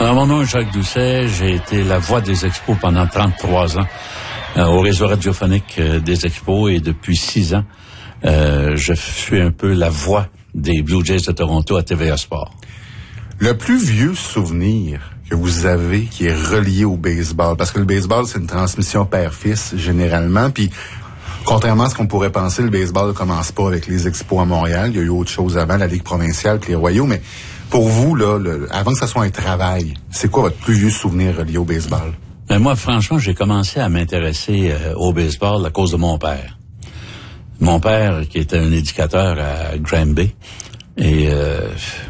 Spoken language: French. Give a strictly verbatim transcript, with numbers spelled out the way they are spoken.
Alors, mon nom est Jacques Doucet. J'ai été la voix des expos pendant trente-trois ans euh, au réseau radiophonique euh, des expos et depuis six ans, euh, je suis un peu la voix des Blue Jays de Toronto à T V A Sport. Le plus vieux souvenir que vous avez qui est relié au baseball, parce que le baseball, c'est une transmission père-fils généralement, puis contrairement à ce qu'on pourrait penser, le baseball ne commence pas avec les expos à Montréal. Il y a eu autre chose avant, la Ligue provinciale puis les Royaux, mais pour vous, là, le, avant que ça soit un travail, c'est quoi votre plus vieux souvenir relié au baseball? Ben moi, franchement, j'ai commencé à m'intéresser euh, au baseball à cause de mon père. Mon père, qui était un éducateur à Granby, et euh,